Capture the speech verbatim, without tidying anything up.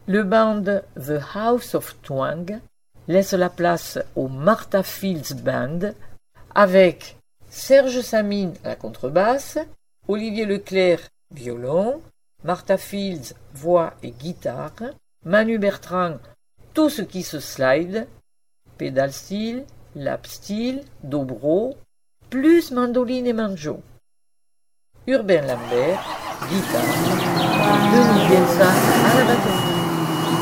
Le band The House of Twang laisse la place au Martha Fields Band avec Serge Samine à la contrebasse, Olivier Leclerc violon, Martha Fields voix et guitare, Manu Bertrand tout ce qui se slide, pédale steel, lap steel, dobro, plus mandoline et banjo. Urbain Lambert, guitare, Denis Bielsa à la batterie.